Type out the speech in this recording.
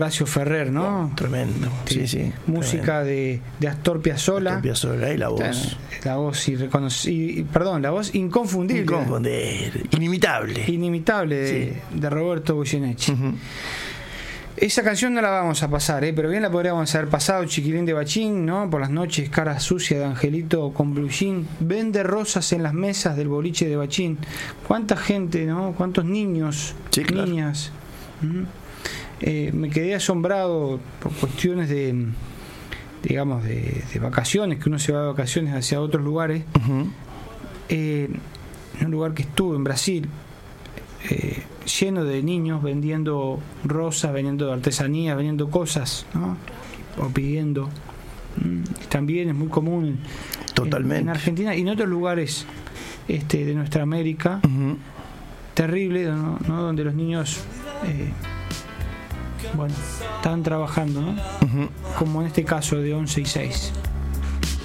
Horacio Ferrer, ¿no? Tremendo. Sí. Música de Astor Piazzolla. Astor Piazzolla y la voz. La voz la voz inconfundible. Inimitable de Roberto Goyeneche. Esa canción no la vamos a pasar, pero bien la podríamos haber pasado. Chiquilín de Bachín, ¿no? Por las noches, cara sucia de Angelito con blue jean. Vende rosas en las mesas del boliche de Bachín. ¿Cuánta gente, no? ¿Cuántos niños, niñas? Me quedé asombrado por cuestiones de vacaciones, que uno se va de vacaciones hacia otros lugares. En un lugar que estuve en Brasil, lleno de niños vendiendo rosas, vendiendo artesanías, vendiendo cosas, ¿no? O pidiendo. También es muy común totalmente en Argentina y en otros lugares de nuestra América. Terrible, ¿no? Donde los niños están trabajando, ¿no? Como en este caso de 11 y 6.